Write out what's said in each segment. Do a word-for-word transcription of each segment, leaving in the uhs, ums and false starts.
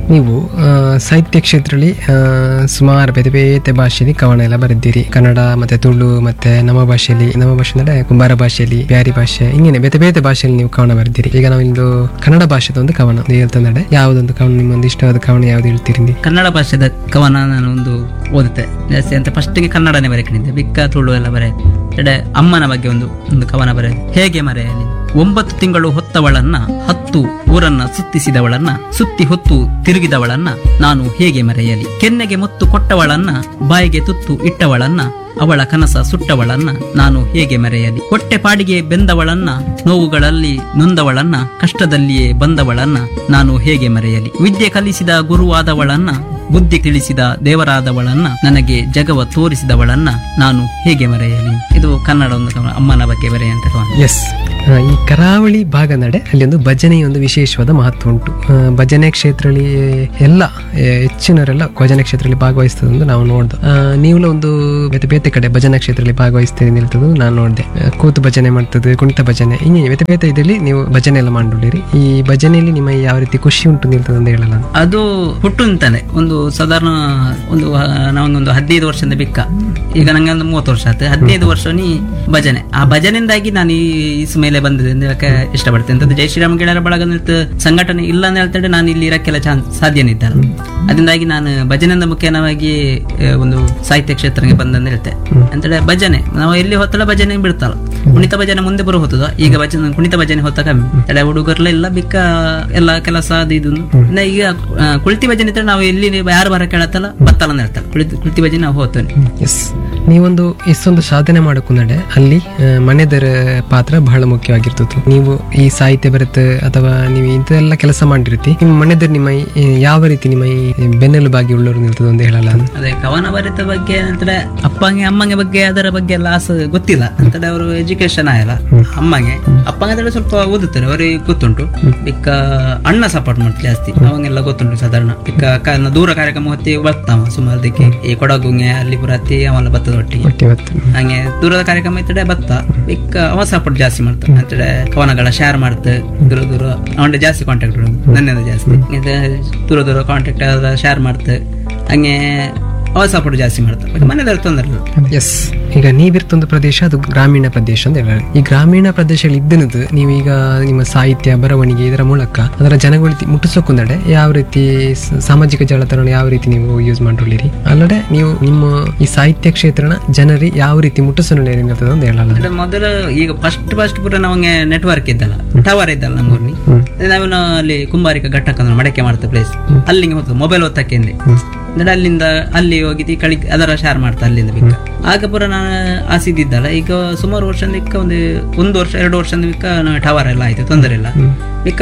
ನೀವು ಆ, ಸಾಹಿತ್ಯ ಕ್ಷೇತ್ರದಲ್ಲಿ ಆ, ಸುಮಾರು ಬೇರೆ ಬೇರೆ ಭಾಷೆಯಲ್ಲಿ ಕವನ ಎಲ್ಲ ಬರೆದಿರಿ. ಕನ್ನಡ ಮತ್ತೆ ತುಳು ಮತ್ತೆ ನಮ್ಮ ಭಾಷೆಯಲ್ಲಿ, ನಮ್ಮ ಭಾಷೆ ಅಂದ್ರೆ ಕುಂಬಾರ ಭಾಷೆಯಲ್ಲಿ, ಬ್ಯಾರಿ ಭಾಷೆ, ಹಿಂಗೇನೆ ಬೇರೆ ಬೇರೆ ಭಾಷೆಯಲ್ಲಿ ನೀವು ಕವನ ಬರೆದಿರಿ. ಈಗ ನಾವೊಂದು ಕನ್ನಡ ಭಾಷೆದ ಒಂದು ಕವನ ನೀವು ಹೇಳ್ತಂದ್ರೆ ಯಾವುದೊಂದು ಕವನ, ನಿಮ್ಮೊಂದು ಇಷ್ಟವಾದ ಕವನ ಯಾವ್ದು ಹೇಳ್ತೀರಿ ನೀವು? ಕನ್ನಡ ಭಾಷೆದ ಕವನ ನಾನು ಒಂದು ಓದುತ್ತೆ ಜಾಸ್ತಿ ಅಂತ ಫಸ್ಟಿಗೆ ಕನ್ನಡನೇ ಬರೆಕೊಂಡಿದ್ದೆ, ಬಿಕ್ಕ ತುಳು ಎಲ್ಲ ಬರೆ ಎಡೆ ಅಮ್ಮನ ಬಗ್ಗೆ ಒಂದು ಒಂದು ಕವನ ಬರೆ. ಹೇಗೆ ಮರೆಯಲಿ ಒಂಬತ್ತು ತಿಂಗಳು ಹೊತ್ತವಳನ್ನ, ಹತ್ತು ಊರನ್ನ ಸುತ್ತಿಸಿದವಳನ್ನ, ಸುತ್ತಿ ಹೊತ್ತು ತಿರುಗಿದವಳನ್ನ ನಾನು ಹೇಗೆ ಮರೆಯಲಿ. ಕೆನ್ನೆಗೆ ಮುತ್ತು ಕೊಟ್ಟವಳನ್ನ, ಬಾಯಿಗೆ ತುತ್ತು ಇಟ್ಟವಳನ್ನ, ಅವಳ ಕನಸ ಸುಟ್ಟವಳನ್ನ ನಾನು ಹೇಗೆ ಮರೆಯಲಿ. ಹೊಟ್ಟೆ ಪಾಡಿಗೆ ಬೆಂದವಳನ್ನ, ನೋವುಗಳಲ್ಲಿ ನೊಂದವಳನ್ನ, ಕಷ್ಟದಲ್ಲಿಯೇ ಬಂದವಳನ್ನ ನಾನು ಹೇಗೆ ಮರೆಯಲಿ. ವಿದ್ಯೆ ಕಲಿಸಿದ ಗುರುವಾದವಳನ್ನ, ಬುದ್ಧಿ ತಿಳಿಸಿದ ದೇವರಾದವಳನ್ನ, ನನಗೆ ಜಗವ ತೋರಿಸಿದವಳನ್ನ ನಾನು ಹೇಗೆ ಮರೆಯಲಿ. ಇದು ಕನ್ನಡ ಒಂದು ಕವನ, ಅಮ್ಮನ ಬಗ್ಗೆ ಬರೆಯುವಂತ ಕವನ. ಎಸ್, ಈ ಕರಾವಳಿ ಭಾಗ ನಡೆ ಅಲ್ಲಿ ಒಂದು ಭಜನೆಯ ಒಂದು ವಿಶೇಷವಾದ ಮಹತ್ವ ಉಂಟು. ಆ, ಭಜನೆ ಕ್ಷೇತ್ರದಲ್ಲಿ ಎಲ್ಲ ಆ, ಹೆಚ್ಚಿನವರೆಲ್ಲ ಭಜನೆ ಕ್ಷೇತ್ರದಲ್ಲಿ ಭಾಗವಹಿಸ್ತದಂದು ನಾವು ನೋಡ್ದು. ನೀವು ಒಂದು ಬೇತೆ ಬೇತೆ ಕಡೆ ಭಜನಾ ಕ್ಷೇತ್ರದಲ್ಲಿ ಭಾಗವಹಿಸ್ತೇನೆ ನಿಲ್ತದ್ದು ನಾನು ನೋಡಿದೆ. ಕೂತು ಭಜನೆ ಮಾಡ್ತದೆ, ಕುಣಿತ ಭಜನೆ, ಇನ್ನೇ ಬೇತೆ ಬೇತೆ ಇದರಲ್ಲಿ ನೀವು ಭಜನೆ ಎಲ್ಲ ಮಾಡಿರಿ. ಈ ಭಜನೆಯಲ್ಲಿ ನಿಮ್ಮ ಯಾವ ರೀತಿ ಖುಷಿ ಉಂಟು ನಿಲ್ತದೆ ಅಂತ ಹೇಳಲ್ಲ? ಅದು ಹುಟ್ಟು ಅಂತಾನೆ ಒಂದು ಸಾಧಾರಣ ಒಂದು ನಾವೊಂದು ಹದಿನೈದು ವರ್ಷದಿಂದ ಬಿಕ್ಕ, ಈಗ ನಂಗೆ ಒಂದು ಮೂವತ್ತು ವರ್ಷ ಆಯ್ತು. ಹದಿನೈದು ವರ್ಷ ನೀ ಭಜನೆ, ಆ ಭಜನೆಯಿಂದಾಗಿ ನಾನು ಈ ಇಸ್ ಮೇಲೆ ಬಂದಿದೆ ಅಂತ ಹೇಳಕ್ಕೆ ಇಷ್ಟಪಡ್ತೇನೆ. ಅಂತ ಜೈ ಶ್ರೀರಾಮ ಗೆಳೆಯರ ಬಳಗ ಸಂಘಟನೆ ಇಲ್ಲ ಅಂತ ಹೇಳ್ತಾರೆ, ನಾನು ಇಲ್ಲಿ ಇರಕ್ಕೆಲ್ಲ ಚಾನ್ಸ್ ಸಾಧ್ಯನೇ ಇದ್ದಲ್ಲ. ಅದರಿಂದಾಗಿ ನಾನು ಭಜನೆಯಿಂದ ಮುಖ್ಯವಾಗಿ ಒಂದು ಸಾಹಿತ್ಯ ಕ್ಷೇತ್ರಕ್ಕೆ ಬಂದಂತ ಹೇಳ್ತೆ. ಅಂತೇಳಿ ಭಜನೆ ನಾವು ಎಲ್ಲಿ ಹೊತ್ತಲ್ಲ ಭಜನೆ ಬಿಡ್ತಲ್ಲ, ಕುಣಿತ ಭಜನೆ ಮುಂದೆ ಬರೋ ಹೊತ್ತದ. ಈಗ ಭಜನೆ ಕುಣಿತ ಭಜನೆ ಹೊತ್ತ ಕಮ್ಮಿ, ಎಡೆ ಹುಡುಗರ್ಲ ಎಲ್ಲ ಬಿಕ್ಕ ಎಲ್ಲ ಕೆಲಸ ಅದು ಇದು. ಈಗ ಕುಳಿತಿ ಭಜನೆ ಇದ್ರೆ ನಾವು ಎಲ್ಲಿ ಯಾರು ಬರ ಕೇಳತ್ತಲ್ಲ ಬತ್ತಲ್ಲ ಅಂತ ಹೇಳ್ತಾರೆ. ಕುಳಿತು ಕುಳಿತಿ ಭಜನೆ ನಾವು ಹೋಗ್ತೇವೆ. ಎಸ್, ನೀವೊಂದು ಇಷ್ಟೊಂದು ಸಾಧನೆ ಮಾಡಕೊಂಡೆ ಅಲ್ಲಿ ಮನೆದರ ಪಾತ್ರ ಬಹಳ ಮುಖ್ಯವಾಗಿರ್ತದೆ. ನೀವು ಈ ಸಾಹಿತ್ಯ ಬರುತ್ತೆ ಅಥವಾ ನೀವು ಇಂಥೆಲ್ಲ ಕೆಲಸ ಮಾಡಿರ್ತಿ, ನಿಮ್ಮ ಮನೆದರ್ ನಿಮ್ಮ ಯಾವ ರೀತಿ ನಿಮ್ಮ ಈ ಬೆನ್ನೆಲುಬಾಗಿ ಉಳ್ಳೋರು ನಿಲ್ತದೆ ಅಂತ ಹೇಳಲ್ಲ? ಅದೇ ಕವನ ಬರಿತ ಬಗ್ಗೆ ಅಂದ್ರೆ ಅಪ್ಪಂಗೆ ಅಮ್ಮಂಗೆ ಬಗ್ಗೆ ಅದರ ಬಗ್ಗೆ ಎಲ್ಲ ಆಸ ಗೊತ್ತಿಲ್ಲ ಅಂತೇಳಿ ಅವರು ಎಜುಕೇಶನ್ ಆಗಲ್ಲ. ಅಮ್ಮಂಗೆ ಅಪ್ಪಂಗೆ ಸ್ವಲ್ಪ ಓದುತ್ತಾರೆ, ಅವರಿಗೆ ಗೊತ್ತುಂಟು. ಬಿಕ್ಕ ಅಣ್ಣ ಸಪೋರ್ಟ್ ಮಾಡ್ತಾರೆ ಜಾಸ್ತಿ, ಅವಂಗೆಲ್ಲ ಗೊತ್ತುಂಟು ಸಾಧಾರಣ. ಬಿಕ್ಕ ದೂರ ಕಾರ್ಯಕ್ರಮ ಹೊತ್ತಿ ಬರ್ತಾವ ಸುಮಾರು ದಿಕ್ಕೆ, ಈ ಕೊಡಗುಂಗೆ ಅಲ್ಲಿ ಪುರತ್ತಿ ಅವೆಲ್ಲ ಬತ್ತದ ಒಟ್ಟಿಗೆ. ಹಂಗೆ ದೂರದ ಕಾರ್ಯಕ್ರಮ ಇತ್ತಡೆ ಬತ್ತ ಬಿಕ್ಕ ಅವ ಸಪೋರ್ಟ್ ಜಾಸ್ತಿ ಮಾಡ್ತಾರೆ ಅಂತೇಳಿ ಕವನಗಳ ಶೇರ್ ಮಾಡ್ತಾರೆ. ದೂರ ದೂರ ಅವನ್ಗೆ ಜಾಸ್ತಿ ಕಾಂಟ್ಯಾಕ್ಟ್ ನನ್ನಿಂದ ಜಾಸ್ತಿ ದೂರ ದೂರ ಕಾಂಟ್ಯಾಕ್ಟ್ ಶೇರ್ ಮಾಡ್ತಾರೆ. ಹಂಗೆ ಅವ ಸಪೋರ್ಟ್ ಜಾಸ್ತಿ ಮಾಡ್ತಾರೆ, ಮನೆಯವ್ರು ತೊಂದರೆ. ಎಸ್, ಈಗ ನೀವಿರ್ತೊಂದು ಪ್ರದೇಶ ಅದು ಗ್ರಾಮೀಣ ಪ್ರದೇಶ ಅಂತ ಹೇಳಿ, ಈ ಗ್ರಾಮೀಣ ಪ್ರದೇಶಗಳು ಇದ್ದನದು ನೀವೀಗ ನಿಮ್ಮ ಸಾಹಿತ್ಯ ಬರವಣಿಗೆ ಇದರ ಮೂಲಕ ಅದರ ಜನಗಳಿಗೆ ಮುಟ್ಟಿಸೋಕೊಂದಡೆ ಯಾವ ರೀತಿ ಸಾಮಾಜಿಕ ಜಾಲತಾಣ ಯಾವ ರೀತಿ ನೀವು ಯೂಸ್ ಮಾಡಿರಿ ಅಲ್ಲದೆ ನೀವು ನಿಮ್ಮ ಈ ಸಾಹಿತ್ಯ ಕ್ಷೇತ್ರನ ಜನರಿ ಯಾವ ರೀತಿ ಮುಟ್ಟಿಸೋಣ ಅಂತ ಹೇಳಲ್ಲ? ಮೊದಲು ಈಗ ಫಸ್ಟ್ ಫಸ್ಟ್ ಪೂರ ನಮಗೆ ನೆಟ್ವರ್ಕ್ ಇದ್ದಲ್ಲ, ಟವರ್ ಇದ್ದಲ್ಲ ನಮ್ಮೂರ್ನಿ. ನಾವು ಅಲ್ಲಿ ಕುಂಬಾರಿಕ ಘಟ್ಟಕ ಮಡಕೆ ಮಾಡ್ತಾ ಪ್ಲೇಸ್ ಅಲ್ಲಿಗೆ ಹೋಗ್ತದೆ ಮೊಬೈಲ್ ಒತ್ತಕ್ಕೆ ಅಂದ್ರೆ ಅಲ್ಲಿಂದ ಅಲ್ಲಿ ಹೋಗಿದ್ದು ಕಳಿ ಅದರ ಶೇರ್ ಮಾಡ್ತಾ ಅಲ್ಲಿಂದ ಬಿಕ್ಕ. ಆಗ ಪುರ ನಾನು ಆಸಿದ್ದಿದ್ದಲ್ಲ, ಈಗ ಸುಮಾರು ವರ್ಷ ಬಿಕ್ಕ ಒಂದು ಒಂದು ವರ್ಷ ಎರಡು ವರ್ಷ ಬಿಕ್ಕ ಟವರ್ ಎಲ್ಲ ಆಯ್ತು, ತೊಂದರೆ ಇಲ್ಲ. ಬಿಕ್ಕ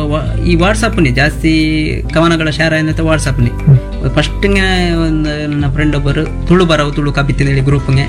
ಈ ವಾಟ್ಸಪ್ನೇ ಜಾಸ್ತಿ ಕವನಗಳ ಶೇರ್ ಆಯ್ತು ವಾಟ್ಸಪ್ನೇ. ಫಸ್ಟ್ಗೆ ಒಂದು ನನ್ನ ಫ್ರೆಂಡ್ ಒಬ್ಬರು ತುಳು ಬರವು ತುಳು ಕಬಿತ್ತಿನ ಹೇಳಿ ಗ್ರೂಪ್ಗೆ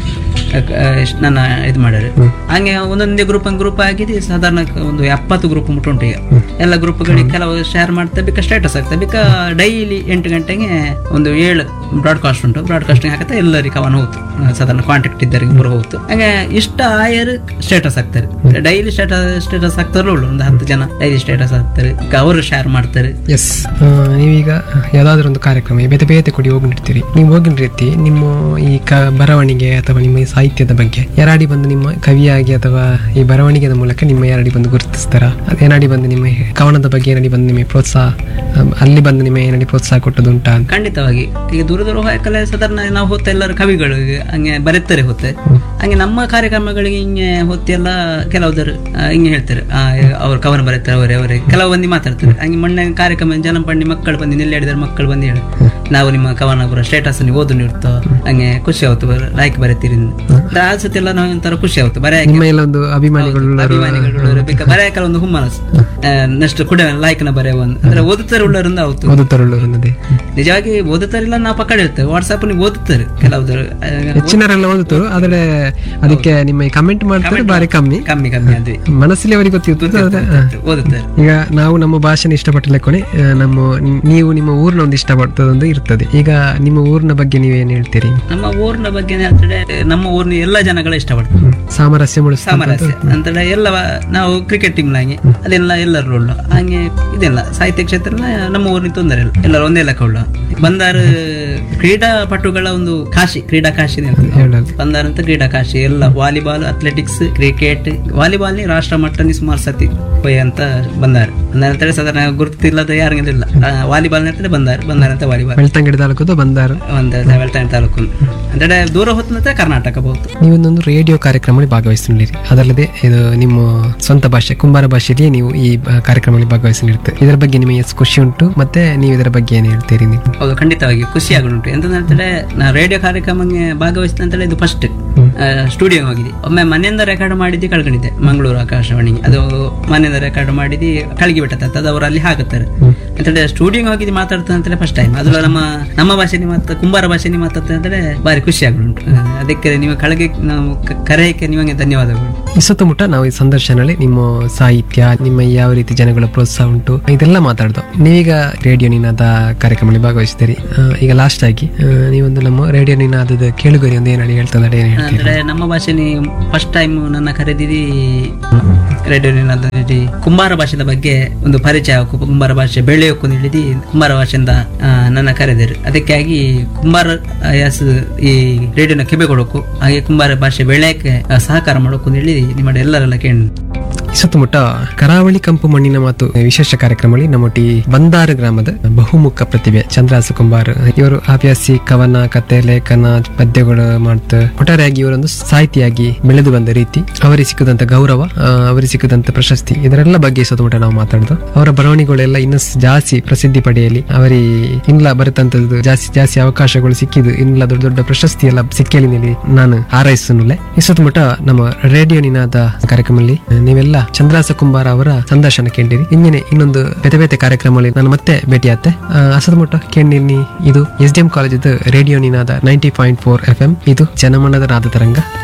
ನನ್ನ ಇದು ಮಾಡ್ಯಾರ. ಹಂಗೆ ಒಂದೊಂದೇ ಗ್ರೂಪ್ ಗ್ರೂಪ್ ಆಗಿದೆ, ಸಾಧಾರಣ ಒಂದು ಎಪ್ಪತ್ತು ಗ್ರೂಪ್ ಮುಟ್ಟುಂಟು ಈಗ. ಎಲ್ಲ ಗ್ರೂಪ್ಗಳಿಗೆ ಕೆಲವು ಶೇರ್ ಮಾಡ್ತಾ ಬಿಕ್ಕ ಸ್ಟೇಟಸ್ ಆಗ್ತದೆ. ಬಿಕ್ಕ ಡೈಲಿ ಎಂಟು ಗಂಟೆಗೆ ಒಂದು ಏಳು ಬ್ರಾಡ್ಕಾಸ್ಟ್ ಉಂಟು, ಬ್ರಾಡ್ಕಾಸ್ಟಿಂಗ್ ಹಾಕತ್ತೆ ಎಲ್ಲರಿಗೆ ಕವನ ಹೋಗ್ತು, ಸಾಧಾರಣ ಕಾಂಟ್ಯಾಕ್ಟ್ ಇದ್ದರಿಗೆ ಬರೋ ಹೋಗ್ತು. ಹಂಗೆ ಇಷ್ಟ ಆಯರ್ ಸ್ಟೇಟಸ್ ಹಾಕ್ತಾರೆ, ಡೈಲಿ ಸ್ಟೇಟಸ್ ಸ್ಟೇಟಸ್ ಹಾಕ್ತಾರಲ್ಲ ಒಂದು ಹತ್ತು ಜನ ಡೈಲಿ ಸ್ಟೇಟಸ್ ಹಾಕ್ತಾರೆ, ಅವರು ಶೇರ್ ಮಾಡ್ತಾರೆ. ಎಸ್, ನೀವೀಗ ಯಾವ್ದಾದ್ರು ಒಂದು ಕಾರ್ಯಕ್ರಮ ಬೇತೆ ಬೇತೆ ಕೊಡಿ ಹೋಗಿರ್ತೀರಿ, ನೀವು ಹೋಗಿನ ರೀತಿ ನಿಮ್ಮ ಈ ಕ ಬರವಣಿಗೆ ಅಥವಾ ನಿಮ್ಮ ಸಾಹಿತ್ಯದ ಬಗ್ಗೆ ಯಾರಾಡಿ ಬಂದು ನಿಮ್ಮ ಕವಿಯಾಗಿ ಅಥವಾ ಈ ಬರವಣಿಗೆದ ಮೂಲಕ ನಿಮ್ಮ ಯಾರಾಡಿ ಬಂದು ಗುರುತಿಸ್ತಾರ? ಏನಾಡಿ ಬಂದು ನಿಮ್ಮ ಕವನದ ಬಗ್ಗೆ ಏನಾಡಿ ಬಂದು ನಿಮಗೆ ಪ್ರೋತ್ಸಾಹ, ಅಲ್ಲಿ ಬಂದು ನಿಮ್ಮ ಏನಾಡಿ ಪ್ರೋತ್ಸಾಹ ಕೊಟ್ಟದುಂಟಾ? ಖಂಡಿತವಾಗಿ. ಈಗ ದೂರ ದೂರ ಹೋಗಲ್ಲ, ಸಾಧಾರಣ ನಾವು ಹೊತ್ತ ಎಲ್ಲರೂ ಕವಿಗಳು ಹಂಗೆ ಬರೀತಾರೆ ಹೊತ್ತೆ. ಹಂಗೆ ನಮ್ಮ ಕಾರ್ಯಕ್ರಮಗಳಿಗೆ ಹಿಂಗೆ ಹೊತ್ತೆಲ್ಲ ಕೆಲವರು ಹಿಂಗೆ ಹೇಳ್ತಾರೆ, ಅವ್ರ ಕವನ ಬರೀತಾರೆ ಅವರೇ ಅವರೇ ಕೆಲವು ಮಂದಿ ಮಾತಾಡ್ತಾರೆ. ಹಂಗೆ ಮೊನ್ನೆ ಕಾರ್ಯಕ್ರಮ ಜನಪಂಡಿ ಮಕ್ಕಳು ಬಂದು ನಿಲ್ಲಿ ಹೇಳಿದಾರೆ, ಮಕ್ಕಳು ಬಂದು ಹೇಳಿ ನಾವು ನಿಮ್ಮ ಕವನ ಬರೋ ಸ್ಟೇಟಸ್ ನೀವು ಓದು ನೀಡ್ತೋ, ಹಂಗೆ ಖುಷಿ ಆಯ್ತು, ಲೈಕ್ ಬರೀತೀರಿ ಆ ಸತಿ ಎಲ್ಲ ನಾವು ಒಂಥರ ಖುಷಿ ಆಯ್ತು. ಬರೀ ಅಭಿಮಾನಿಗಳು ಅಭಿಮಾನಿಗಳು ಬೇಕಾ ಬರೀ ಒಂದು ಹುಮ್ಮನಸ್ ನೆಕ್ಸ್ಟ್ ಕೂಡ ಲೈಕ್ ನ ಬರೆಯ ಒಂದು ಅಂದ್ರೆ ಓದುತ್ತಾರೆ ಉಳ್ಳರಿಂದ ಆಯ್ತು. ನಿಜವಾಗಿ ಓದುತ್ತಾರಿಲ್ಲ ನಾವು ಪಕ್ಕಡ ಇರ್ತೇವೆ, ವಾಟ್ಸ್ಆಪ್ ನೀವು ಓದುತ್ತಾರೆ ಕೆಲವರು ಹೆಚ್ಚಿನರೆಲ್ಲ ಓದುತ್ತಾರೆ, ಆದ್ರೆ ಅದಕ್ಕೆ ನಿಮ್ಮ ಕಮೆಂಟ್ ಮಾಡ್ತಾರೆ ಬಾರಿ ಕಮ್ಮಿ, ಕಮ್ಮಿ ಕಮ್ಮಿ ಅದೇ ಮನಸ್ಸಲ್ಲಿ ಅವರಿಗೆ ಗೊತ್ತಿರ್ತದೆ ಅದೇ, ಹ. ಓದುತ್ತಾರೆ. ಈಗ ನಾವು ನಮ್ಮ ಭಾಷೆನ ಇಷ್ಟಪಟ್ಟಿಲ್ಲ ಕೊನೆ ನಮ್ಮ ನೀವು ನಿಮ್ಮ ಊರ್ನ ಒಂದು ಇಷ್ಟಪಡ್ತದೊಂದು ಇರ್ತದೆ. ಈಗ ನಿಮ್ಮ ಊರಿನ ಬಗ್ಗೆ ನೀವೇನ್ ಹೇಳ್ತೀರಿ? ನಮ್ಮ ಊರಿನ ಬಗ್ಗೆ ಹೇಳ್ತಾರೆ, ನಮ್ಮ ಊರಿನ ಎಲ್ಲ ಜನಗಳು ಇಷ್ಟಪಡ್ತಾರೆ. ಸಾಮರಸ್ಯ ಮೂಡಿಸ ಸಾಮರಸ್ಯ ಅಂತೇಳಿ ಎಲ್ಲ ನಾವು ಕ್ರಿಕೆಟ್ ಟೀಮ್ ಹಾಗೆ ಅದೆಲ್ಲ ಎಲ್ಲರ ರೋಲ್ ಹಂಗೆ ಇದೆಲ್ಲ ಸಾಹಿತ್ಯ ಕ್ಷೇತ್ರ ನಮ್ಮ ಊರಿನ ತೊಂದರೆ ಇಲ್ಲ, ಎಲ್ಲರೂ ಒಂದೇ ಲೆಕ್ಕ ಉಳ್ಳ. ಬಂದಾರ ಕ್ರೀಡಾಪಟುಗಳ ಒಂದು ಕಾಶಿ, ಕ್ರೀಡಾ ಕಾಶಿ ಬಂದಾರ ಅಂತ ಕ್ರೀಡಾ ಕಾಶಿ ಎಲ್ಲ ವಾಲಿಬಾಲ್, ಅಥ್ಲೆಟಿಕ್ಸ್, ಕ್ರಿಕೆಟ್. ವಾಲಿಬಾಲ್ ರಾಷ್ಟ್ರ ಮಟ್ಟದಲ್ಲಿ ಸುಮಾರು ಸತಿ ಹೋಯ್ ಅಂತ ಬಂದಾರ. ಬಂದಾರ ಸಾಧಾರಣ ಗುರುತಿಲ್ಲದ ಯಾರಿಗಿಲ್ಲ. ವಾಲಿಬಾಲ್ ಅಂತೇಳಿ ಬಂದಾರ ಬಂದಾರ ಅಂತ ವಾಲಿಬಾಲ್ ಬೆಳ್ತಂಗಡಿ ತಾಲೂಕು ಬಂದಾರ ಒಂದು ಬೆಳ್ತಂಗಡಿ ತಾಲೂಕು ಅಂದ್ರೆ ದೂರ ಹೊತ್ತ ಕರ್ನಾಟಕ ಬಹುದು. ನೀವೊಂದೊಂದು ರೇಡಿಯೋ ಕಾರ್ಯಕ್ರಮದಲ್ಲಿ ಭಾಗವಹಿಸಿದ್ದೀರಿ, ಅದಲ್ಲದೆ ಇದು ನಿಮ್ಮ ಸ್ವಂತ ಭಾಷೆ ಕುಂಬಾರ ಭಾಷೆಯಲ್ಲಿ ನೀವು ಈ ಕಾರ್ಯಕ್ರಮದಲ್ಲಿ ಭಾಗವಹಿಸಿರ್ತೀರಿ. ಇದರ ಬಗ್ಗೆ ನಿಮಗೆ ಎಷ್ಟು ಖುಷಿ ಉಂಟು ಮತ್ತೆ ನೀವು ಇದರ ಬಗ್ಗೆ ಏನ್ ಹೇಳ್ತೀರಿ? ನೀವು ಹೌದು, ಖಂಡಿತವಾಗಿ ಖುಷಿ ಆಗುಂಟು. ಎಂತಂದ್ರೆ ನಾ ರೇಡಿಯೋ ಕಾರ್ಯಕ್ರಮಕ್ಕೆ ಭಾಗವಹಿಸಿದ ಅಂತೇಳಿ ಇದು ಫಸ್ಟ್ ಸ್ಟುಡಿಯೋ ಹೋಗಿದೆ. ಒಮ್ಮೆ ಮನೆಯಿಂದ ರೆಕಾರ್ಡ್ ಮಾಡಿದ್ದು ಕಳ್ಕೊಂಡಿದ್ದೆ ಮಂಗಳೂರು ಆಕಾಶವಾಣಿಗೆ. ಅದು ಮನೆಯಿಂದ ರೆಕಾರ್ಡ್ ಮಾಡಿದ್ದು ಕಳ್ಗಿ ಬಿಟ್ಟದ ಅದು ಅವರು ಅಲ್ಲಿ ಹಾಕುತ್ತಾರೆ ಅಂತೇಳಿ ಸ್ಟುಡಿಯೋ ಹೋಗಿದ್ದು ಮಾತಾಡ್ತಾರೆ ಅಂತೇಳಿ ಫಸ್ಟ್ ಟೈಮ್. ಅದು ನಮ್ಮ ನಮ್ಮ ಭಾಷೆನಿ ಮಾತಾ ಕುಂಬಾರ ಭಾಷೆನಿ ಮಾತಾಡ್ತಾರೆ ಅಂತೇಳಿ ಬಾರಿ ಖುಷಿ ಆಗುಂಟು. ಅದಕ್ಕೆ ನೀವು ಕಳೆಗೆ ನಾವು ಕರೆಯಕ್ಕೆ ನಿಮಗೆ ಧನ್ಯವಾದಗಳು. ಈ ಸುತ್ತಮುತ್ತ ನಾವು ಈ ಸಂದರ್ಶನದಲ್ಲಿ ನಿಮ್ಮ ಸಾಹಿತ್ಯ, ನಿಮ್ಮ ಯಾವ ರೀತಿ ಜನಗಳ ಪ್ರೋತ್ಸಾಹ ಉಂಟು ಇದೆಲ್ಲ ಮಾತಾಡ್ದು. ನೀವೀಗ ರೇಡಿಯೋ ನಿನಾದ ಕಾರ್ಯಕ್ರಮದಲ್ಲಿ ಭಾಗವಹಿಸಿದ್ದೀರಿ. ಈಗ ಲಾಸ್ಟ್ ಆಗಿ ನೀವೊಂದು ನಮ್ಮ ರೇಡಿಯೋ ನಿನಾದದ ಕೇಳುಗರಿ ಒಂದು ಏನ್ ಹೇಳ್ತಂದ್ರೆ ಏನ್ ಹೇಳ್ತೀರಿ? ಅಂದ್ರೆ ನಮ್ಮ ಭಾಷೆನಿ ಫಸ್ಟ್ ಟೈಮ್ ನನ್ನ ಕರೆದಿರಿ ರೇಡಿಯೋ ನಿನಾದ ಕುಂಬಾರ ಭಾಷೆದ ಬಗ್ಗೆ ಒಂದು ಪರಿಚಯ, ಕುಂಬಾರ ಭಾಷೆ ಬೆಳೆಯೋಕು ಹೇಳಿದಿ ಕುಂಬಾರ ಭಾಷೆಯಿಂದ ನನ್ನ ಕರೆದಿರು. ಅದಕ್ಕಾಗಿ ಕುಂಬಾರ ಯಾಸ್ ಈ ರೇಡಿಯೋನ ಕಿಬೆ ಕೊಡೋಕು ಹಾಗೆ ಕುಂಬಾರ ಭಾಷೆ ಬೆಳೆಯಕ್ಕೆ ಸಹಕಾರ ಮಾಡೋಕು ಹೇಳಿ ನಿಮ್ಮ ಎಲ್ಲರೆಲ್ಲ ಕೇಳಿ. ಸುತ್ತಮುತ್ತ ಕರಾವಳಿ ಕಂಪು ಮಣ್ಣಿನ ಮಾತು ವಿಶೇಷ ಕಾರ್ಯಕ್ರಮದಲ್ಲಿ ನಮ್ಮೊಟ್ಟಿ ಬಂದಾರ ಗ್ರಾಮದ ಬಹುಮುಖ ಪ್ರತಿಭೆ ಚಂದ್ರಾಸು ಕುಂಬಾರ್ ಇವರು ಹವ್ಯಾಸಿ ಕವನ, ಕತೆ, ಲೇಖನ, ಪದ್ಯಗಳು ಮಾಡ್ತಾ ಒಟ್ಟಾರೆಯಾಗಿ ಇವರೊಂದು ಸಾಹಿತಿಯಾಗಿ ಬೆಳೆದು ಬಂದ ರೀತಿ, ಅವರಿಗೆ ಸಿಕ್ಕದಂತ ಗೌರವ, ಅವರಿಗೆ ಸಿಕ್ಕದಂತ ಪ್ರಶಸ್ತಿ, ಇದರೆಲ್ಲ ಬಗ್ಗೆ ಸುತ್ತಮುತ್ತ ನಾವು ಮಾತಾಡ್ದು. ಅವರ ಬರವಣಿಗೆಗಳೆಲ್ಲ ಇನ್ನೂ ಜಾಸ್ತಿ ಪ್ರಸಿದ್ಧಿ ಪಡೆಯಲಿ, ಅವರಿಗೆ ಇನ್ನೂ ಬರುತ್ತಂತದ್ದು ಜಾಸ್ತಿ ಜಾಸ್ತಿ ಅವಕಾಶಗಳು ಸಿಕ್ಕಿದ್ದು, ಇನ್ನೂ ದೊಡ್ಡ ದೊಡ್ಡ ಪ್ರಶಸ್ತಿ ಎಲ್ಲ ಸಿಕ್ಕಲಿ ನಾನು ಹಾರೈಸುನುಲೆ. ಈ ಸುತ್ತಮುತ್ತ ನಮ್ಮ ರೇಡಿಯೋ ನಿನಾದ ಕಾರ್ಯಕ್ರಮದಲ್ಲಿ ನೀವೆಲ್ಲ ಚಂದ್ರಾಸ ಕುಂಬಾರ ಅವರ ಸಂದರ್ಶನ ಕೇಳಿರಿ. ಇನ್ನೇನೆ ಇನ್ನೊಂದು ಬೇತೆ ಬೇತೆ ಕಾರ್ಯಕ್ರಮದಲ್ಲಿ ನಾನು ಮತ್ತೆ ಭೇಟಿ ಆತೆ. ಅಸದಮುಟ್ಟ ಕೇಳಿ ಇದು S D M college radio ನಿನಾದ ninety point four F M. ಇದು ಜನಮನದ ನಾದ ತರಂಗ.